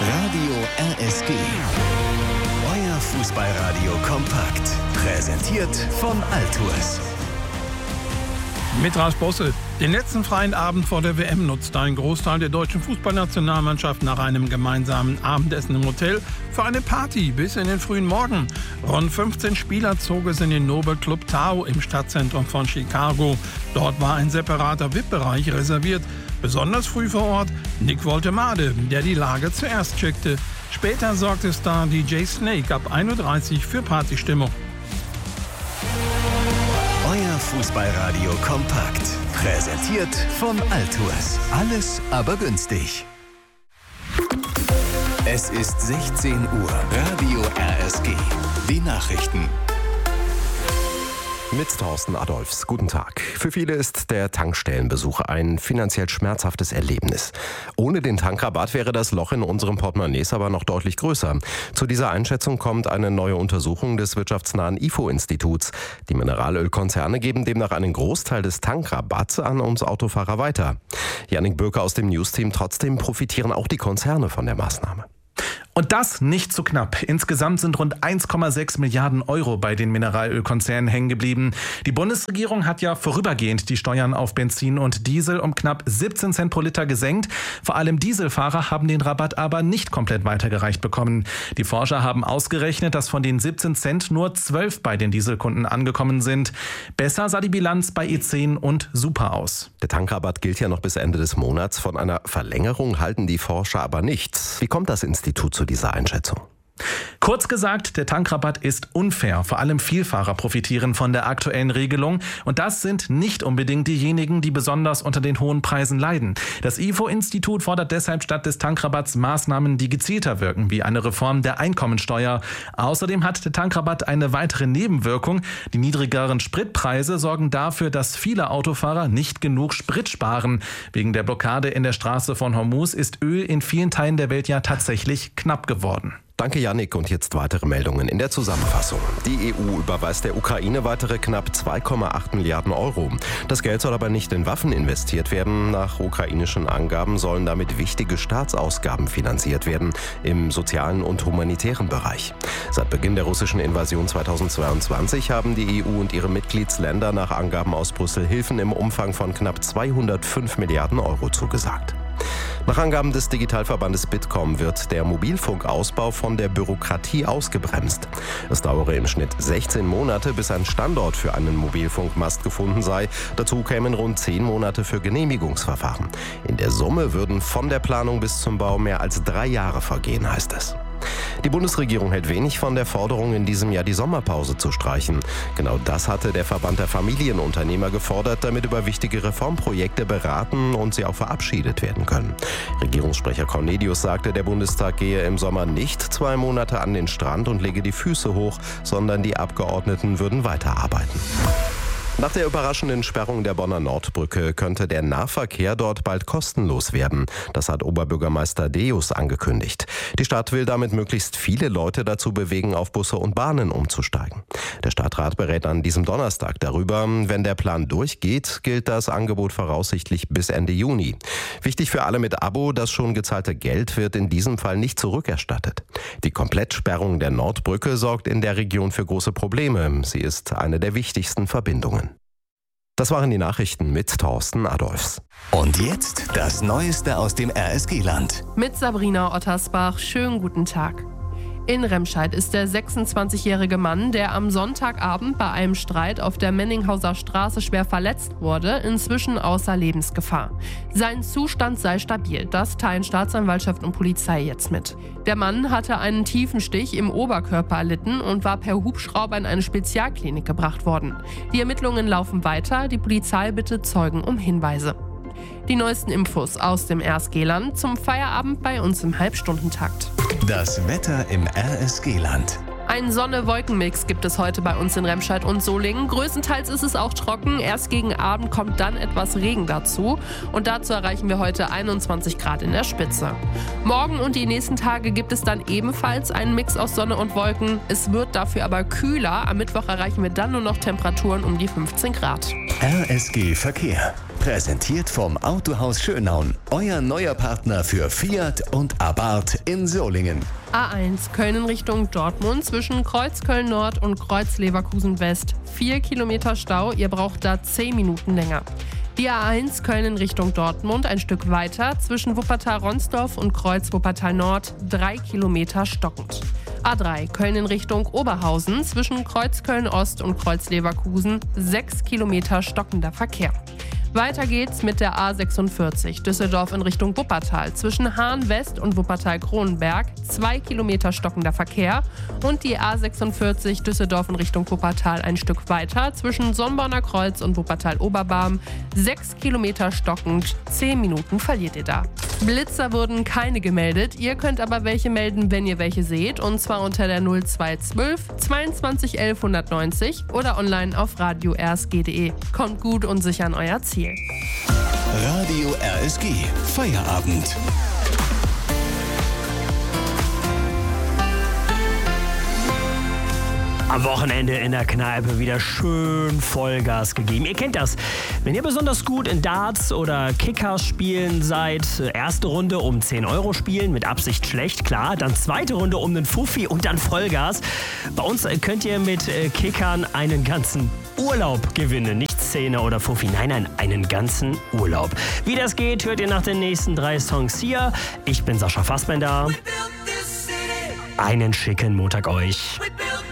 Radio RSG. Euer Fußballradio kompakt. Präsentiert von Altours. Mit Ralf Bosse. Den letzten freien Abend vor der WM nutzte ein Großteil der deutschen Fußballnationalmannschaft nach einem gemeinsamen Abendessen im Hotel für eine Party bis in den frühen Morgen. Rund 15 Spieler zog es in den Noble Club Tao im Stadtzentrum von Chicago. Dort war ein separater VIP-Bereich reserviert. Besonders früh vor Ort Nick Woltemade, der die Lage zuerst checkte. Später sorgte Star DJ Snake ab 1:30 Uhr für Partystimmung. Euer Fußballradio kompakt. Präsentiert von Altours. Alles aber günstig. Es ist 16 Uhr. Radio RSG. Die Nachrichten. Mit Thorsten Adolfs. Guten Tag. Für viele ist der Tankstellenbesuch ein finanziell schmerzhaftes Erlebnis. Ohne den Tankrabatt wäre das Loch in unserem Portemonnaies aber noch deutlich größer. Zu dieser Einschätzung kommt eine neue Untersuchung des wirtschaftsnahen IFO-Instituts. Die Mineralölkonzerne geben demnach einen Großteil des Tankrabatts an uns Autofahrer weiter. Jannik Bürker aus dem News-Team. Trotzdem profitieren auch die Konzerne von der Maßnahme. Und das nicht zu knapp. Insgesamt sind rund 1,6 Milliarden Euro bei den Mineralölkonzernen hängen geblieben. Die Bundesregierung hat ja vorübergehend die Steuern auf Benzin und Diesel um knapp 17 Cent pro Liter gesenkt. Vor allem Dieselfahrer haben den Rabatt aber nicht komplett weitergereicht bekommen. Die Forscher haben ausgerechnet, dass von den 17 Cent nur 12 bei den Dieselkunden angekommen sind. Besser sah die Bilanz bei E10 und Super aus. Der Tankrabatt gilt ja noch bis Ende des Monats. Von einer Verlängerung halten die Forscher aber nichts. Wie kommt das Institut zu dieser Einschätzung? Kurz gesagt, der Tankrabatt ist unfair. Vor allem Vielfahrer profitieren von der aktuellen Regelung. Und das sind nicht unbedingt diejenigen, die besonders unter den hohen Preisen leiden. Das IFO-Institut fordert deshalb statt des Tankrabatts Maßnahmen, die gezielter wirken, wie eine Reform der Einkommensteuer. Außerdem hat der Tankrabatt eine weitere Nebenwirkung. Die niedrigeren Spritpreise sorgen dafür, dass viele Autofahrer nicht genug Sprit sparen. Wegen der Blockade in der Straße von Hormuz ist Öl in vielen Teilen der Welt ja tatsächlich knapp geworden. Danke, Jannik. Und jetzt weitere Meldungen in der Zusammenfassung. Die EU überweist der Ukraine weitere knapp 2,8 Milliarden Euro. Das Geld soll aber nicht in Waffen investiert werden. Nach ukrainischen Angaben sollen damit wichtige Staatsausgaben finanziert werden im sozialen und humanitären Bereich. Seit Beginn der russischen Invasion 2022 haben die EU und ihre Mitgliedsländer nach Angaben aus Brüssel Hilfen im Umfang von knapp 205 Milliarden Euro zugesagt. Nach Angaben des Digitalverbandes Bitkom wird der Mobilfunkausbau von der Bürokratie ausgebremst. Es dauere im Schnitt 16 Monate, bis ein Standort für einen Mobilfunkmast gefunden sei. Dazu kämen rund 10 Monate für Genehmigungsverfahren. In der Summe würden von der Planung bis zum Bau mehr als 3 Jahre vergehen, heißt es. Die Bundesregierung hält wenig von der Forderung, in diesem Jahr die Sommerpause zu streichen. Genau das hatte der Verband der Familienunternehmer gefordert, damit über wichtige Reformprojekte beraten und sie auch verabschiedet werden können. Regierungssprecher Cornelius sagte, der Bundestag gehe im Sommer nicht 2 Monate an den Strand und lege die Füße hoch, sondern die Abgeordneten würden weiterarbeiten. Nach der überraschenden Sperrung der Bonner Nordbrücke könnte der Nahverkehr dort bald kostenlos werden. Das hat Oberbürgermeister Deus angekündigt. Die Stadt will damit möglichst viele Leute dazu bewegen, auf Busse und Bahnen umzusteigen. Der Stadtrat berät an diesem Donnerstag darüber. Wenn der Plan durchgeht, gilt das Angebot voraussichtlich bis Ende Juni. Wichtig für alle mit Abo, das schon gezahlte Geld wird in diesem Fall nicht zurückerstattet. Die Komplettsperrung der Nordbrücke sorgt in der Region für große Probleme. Sie ist eine der wichtigsten Verbindungen. Das waren die Nachrichten mit Thorsten Adolfs. Und jetzt das Neueste aus dem RSG-Land. Mit Sabrina Ottersbach. Schönen guten Tag. In Remscheid ist der 26-jährige Mann, der am Sonntagabend bei einem Streit auf der Menninghauser Straße schwer verletzt wurde, inzwischen außer Lebensgefahr. Sein Zustand sei stabil, das teilen Staatsanwaltschaft und Polizei jetzt mit. Der Mann hatte einen tiefen Stich im Oberkörper erlitten und war per Hubschrauber in eine Spezialklinik gebracht worden. Die Ermittlungen laufen weiter, die Polizei bittet Zeugen um Hinweise. Die neuesten Infos aus dem RSG-Land zum Feierabend bei uns im Halbstundentakt. Das Wetter im RSG-Land. Einen Sonne-Wolken-Mix gibt es heute bei uns in Remscheid und Solingen. Größtenteils ist es auch trocken. Erst gegen Abend kommt dann etwas Regen dazu. Und dazu erreichen wir heute 21 Grad in der Spitze. Morgen und die nächsten Tage gibt es dann ebenfalls einen Mix aus Sonne und Wolken. Es wird dafür aber kühler. Am Mittwoch erreichen wir dann nur noch Temperaturen um die 15 Grad. RSG Verkehr. Präsentiert vom Autohaus Schönaun. Euer neuer Partner für Fiat und Abarth in Solingen. A1 Köln in Richtung Dortmund zwischen Kreuzköln Nord und Kreuz-Leverkusen West. 4 Kilometer Stau, ihr braucht da 10 Minuten länger. Die A1 Köln in Richtung Dortmund ein Stück weiter zwischen Wuppertal-Ronsdorf und Kreuz-Wuppertal Nord 3 Kilometer stockend. A3 Köln in Richtung Oberhausen zwischen Kreuzköln Ost und Kreuz-Leverkusen 6 Kilometer stockender Verkehr. Weiter geht's mit der A46 Düsseldorf in Richtung Wuppertal zwischen Hahn West und Wuppertal-Kronenberg 2 Kilometer stockender Verkehr und die A46 Düsseldorf in Richtung Wuppertal ein Stück weiter zwischen Somborner Kreuz und Wuppertal-Oberbarm 6 Kilometer stockend, 10 Minuten verliert ihr da. Blitzer wurden keine gemeldet, ihr könnt aber welche melden, wenn ihr welche seht, und zwar unter der 0212 22 11 190 oder online auf radio-rsg.de. Kommt gut und sicher an euer Ziel. Radio RSG. Feierabend. Am Wochenende in der Kneipe wieder schön Vollgas gegeben. Ihr kennt das. Wenn ihr besonders gut in Darts oder Kickers spielen seid, erste Runde um 10 € spielen, mit Absicht schlecht, klar. Dann zweite Runde um den Fuffi und dann Vollgas. Bei uns könnt ihr mit Kickern einen ganzen Urlaub gewinnen. Nicht Zähne oder Fuffi, nein, einen ganzen Urlaub. Wie das geht, hört ihr nach den nächsten 3 Songs hier. Ich bin Sascha Fassbender. Einen schicken Montag euch.